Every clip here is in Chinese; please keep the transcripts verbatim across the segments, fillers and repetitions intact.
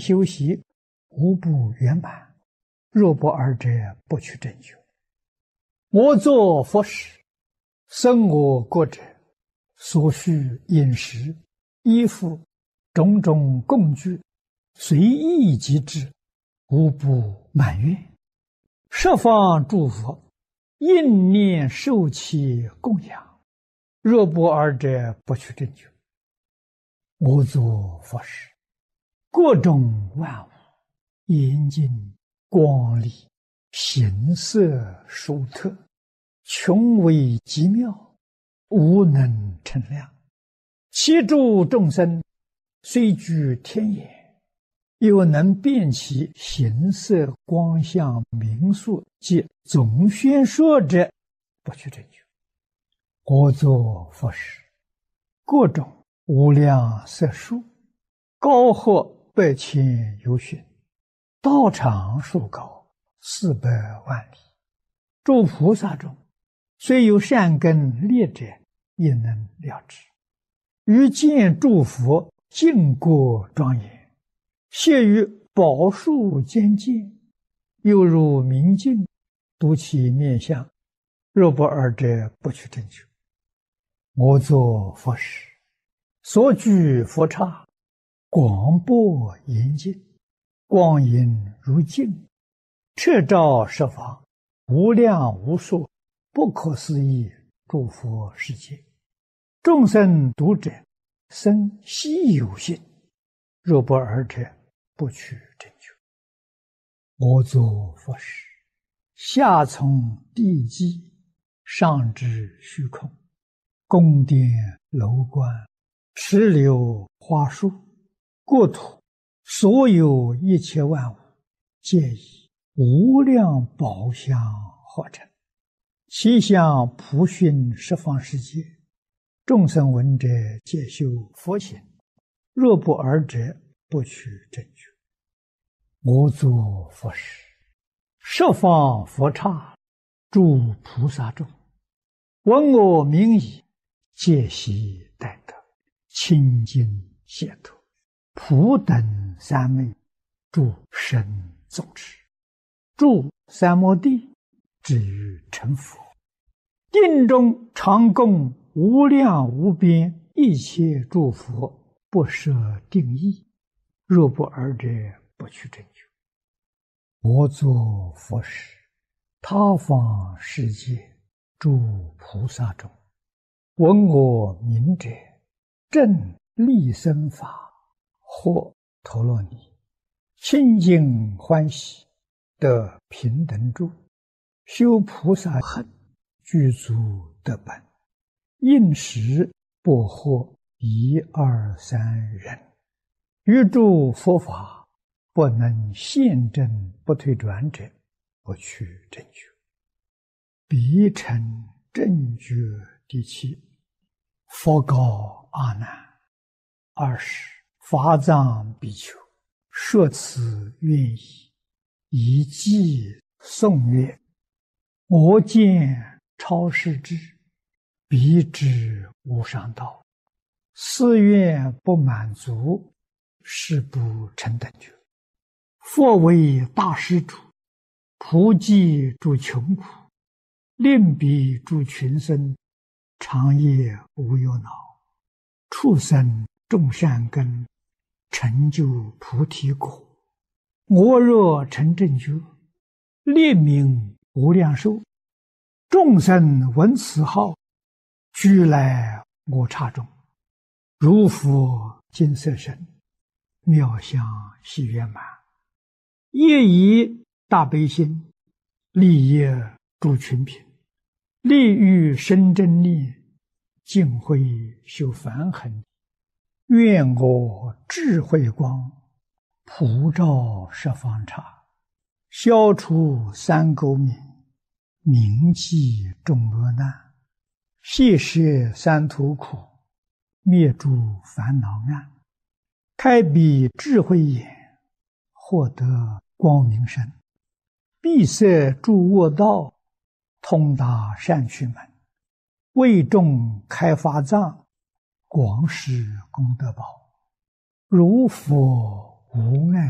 修习无不圆满。若不二者，不取正觉。我作佛时，生我国者，所需饮食、衣服、种种供具，随意即至，无不满愿。十方诸佛应念受其供养。若不二者，不取正觉。我作佛时，各种万物严净光丽，形色殊特，穷微极妙，无能称量。其诸众生虽居天眼，又能辨其形色光相名数及总宣说者，不取正觉。我作佛时，各种无量色数，高或百千由旬，道长数高，四百万里。诸菩萨中，虽有善根劣者，也能了知。于见诸佛净国庄严，谢于宝树间见，犹如明镜，睹其面相。若不二者，不取正觉。我作佛时，所居佛刹，广博严净，光影如镜，彻照十方，无量无数，不可思议诸佛世界。众生读者，生希有信。若不二者，不取正觉。我作佛时，下从地基，上至虚空，宫殿楼观，池流花树，国土所有一切万物，皆以无量宝相化成，其相普熏十方世界。众生闻者，皆修佛行。若不二者，不取正觉。我作佛时，十方佛刹，诸菩萨众，闻我名已，皆悉待得，清净解脱，普等三昧，诸神众持，住三摩地，至于成佛。定中常供无量无边一切诸佛，不设定义。若不二者，不取正觉。我作佛时，他方世界诸菩萨中，闻我名者，正利生法，或陀罗尼，清净欢喜，得平等住，修菩萨行，具足得本。应时不获一二三人，于诸佛法不能现证不退转者，不取正觉。彼成正觉第七。佛告阿难：二十法藏比丘，说此愿意，以偈颂曰：我见超世智，彼知无上道，四愿不满足，是不成等觉。佛为大施主，普济诸穷苦，令彼诸群生，长夜无忧恼，畜生种善根，成就菩提果。我若成正觉，列名无量寿，众生闻此号，俱来我刹中，如佛金色身，妙相喜圆满，业以大悲心，利益诸群品，利欲生真力，尽慧修梵行。愿我智慧光，普照十方刹，消除三垢冥，铭记众恶难，谢摄三途苦，灭诸烦恼暗，开彼智慧眼，获得光明身，闭塞诸恶道，通达善趣门，为众开法藏，广施功德宝。如佛无碍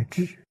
乃至